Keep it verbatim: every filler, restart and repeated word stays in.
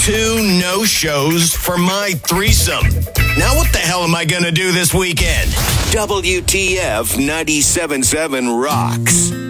two no-shows for my threesome. Now what the hell am I gonna do this weekend? W T F ninety-seven point seven rocks.